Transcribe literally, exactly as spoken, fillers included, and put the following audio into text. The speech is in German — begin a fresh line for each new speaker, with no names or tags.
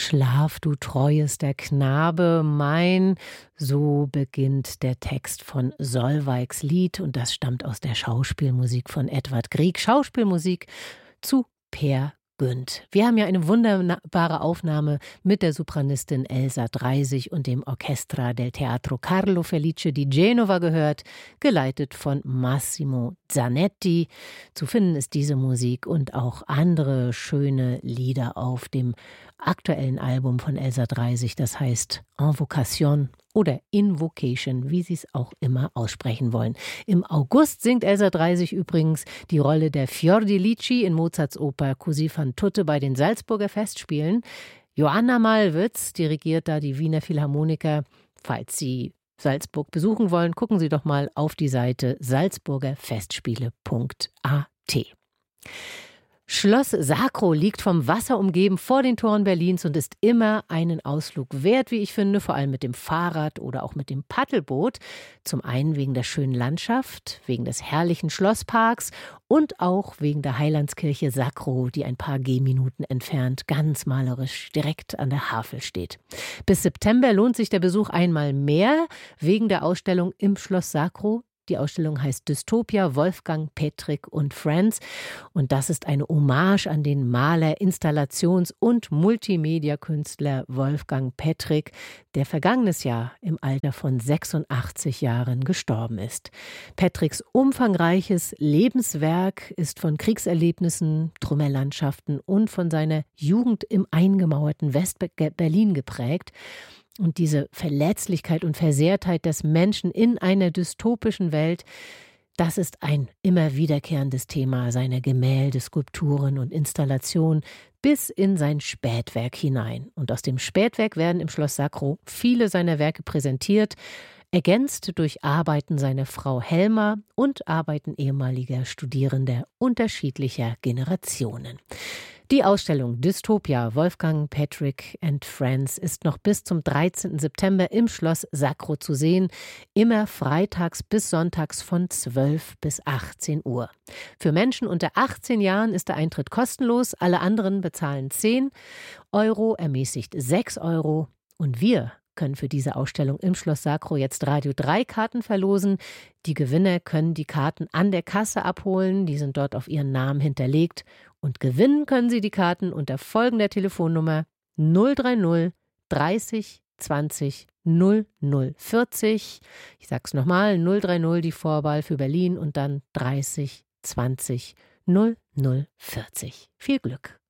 Schlaf, du treuester Knabe mein. So beginnt der Text von Solveigs Lied und das stammt aus der Schauspielmusik von Edvard Grieg. Schauspielmusik zu Peer Gynt. Wir haben ja eine wunderbare Aufnahme mit der Sopranistin Elsa Dreisig und dem Orchestra del Teatro Carlo Felice di Genova gehört, geleitet von Massimo Zanetti. Zu finden ist diese Musik und auch andere schöne Lieder auf dem aktuellen Album von Elsa Dreisig, das heißt Invocation oder Invocation, wie Sie es auch immer aussprechen wollen. Im August singt Elsa Dreisig übrigens die Rolle der Fiordilici in Mozarts Oper Così fan tutte bei den Salzburger Festspielen. Joanna Malwitz dirigiert da die Wiener Philharmoniker. Falls Sie Salzburg besuchen wollen, gucken Sie doch mal auf die Seite salzburgerfestspiele punkt a t. Schloss Sacro liegt vom Wasser umgeben vor den Toren Berlins und ist immer einen Ausflug wert, wie ich finde, vor allem mit dem Fahrrad oder auch mit dem Paddelboot. Zum einen wegen der schönen Landschaft, wegen des herrlichen Schlossparks und auch wegen der Heilandskirche Sacro, die ein paar Gehminuten entfernt ganz malerisch direkt an der Havel steht. Bis September lohnt sich der Besuch einmal mehr wegen der Ausstellung im Schloss Sacro. Die Ausstellung heißt Dystopia, Wolfgang Pettrick und Friends. Und das ist eine Hommage an den Maler, Installations- und Multimedia-Künstler Wolfgang Pettrick, der vergangenes Jahr im Alter von sechsundachtzig Jahren gestorben ist. Pettricks umfangreiches Lebenswerk ist von Kriegserlebnissen, Trümmerlandschaften und von seiner Jugend im eingemauerten West-Berlin geprägt. Und diese Verletzlichkeit und Versehrtheit des Menschen in einer dystopischen Welt, das ist ein immer wiederkehrendes Thema seiner Gemälde, Skulpturen und Installationen bis in sein Spätwerk hinein. Und aus dem Spätwerk werden im Schloss Sacro viele seiner Werke präsentiert, ergänzt durch Arbeiten seiner Frau Helma und Arbeiten ehemaliger Studierender unterschiedlicher Generationen. Die Ausstellung Dystopia, Wolfgang Pettrick and Friends ist noch bis zum dreizehnten September im Schloss Sacro zu sehen, immer freitags bis sonntags von zwölf bis achtzehn Uhr. Für Menschen unter achtzehn Jahren ist der Eintritt kostenlos, alle anderen bezahlen zehn Euro, ermäßigt sechs Euro und wir können für diese Ausstellung im Schloss Sacro jetzt Radio drei Karten verlosen. Die Gewinner können die Karten an der Kasse abholen, die sind dort auf ihren Namen hinterlegt. Und gewinnen können Sie die Karten unter folgender Telefonnummer null drei null dreißig zwanzig null null vierzig. Ich sag's nochmal, null drei null die Vorwahl für Berlin und dann dreißig zwanzig null null vierzig. Viel Glück!